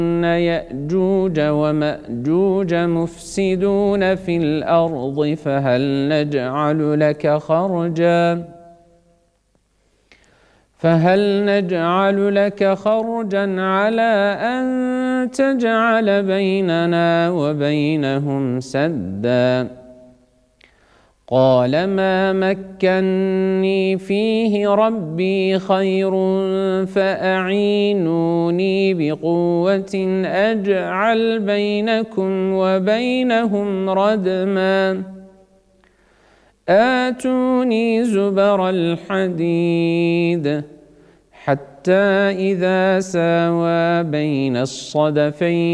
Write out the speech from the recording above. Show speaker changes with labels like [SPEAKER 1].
[SPEAKER 1] يأجوج ومأجوج مفسدون في الأرض فهل نجعل لك خرجا على أن تجعل بيننا وبينهم سدا قال ما مكني فيه ربي خير فأعينوني بقوة أجعل بينكم وبينهم ردما آتوني زبر الحديد حتى إذا ساوى بين الصدفين